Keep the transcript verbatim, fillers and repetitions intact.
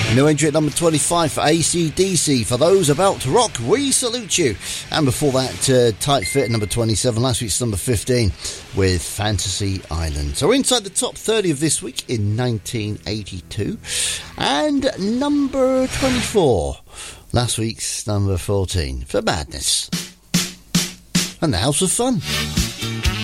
New entry at number twenty-five for A C D C. For those about to rock, we salute you. And before that, uh, Tight Fit at number twenty-seven. Last week's number fifteen with Fantasy Island. So we're inside the top thirty of this week in nineteen eighty-two. And number twenty-four. Last week's number fourteen for Madness. And the House of Fun.